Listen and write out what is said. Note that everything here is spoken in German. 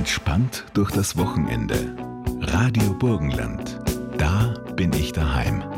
Entspannt durch das Wochenende. Radio Burgenland. Da bin ich daheim.